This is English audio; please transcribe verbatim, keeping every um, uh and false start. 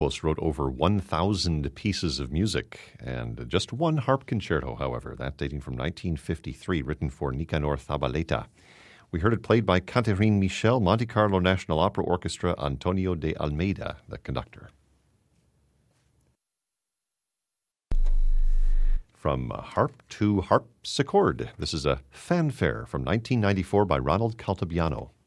Post wrote over one thousand pieces of music, and just one harp concerto, however, that dating from nineteen fifty-three, written for Nicanor Zabaleta. We heard it played by Catherine Michel, Monte Carlo National Opera Orchestra, Antonio de Almeida, the conductor. From harp to harpsichord, this is a fanfare from nineteen ninety-four by Ronald Caltabiano.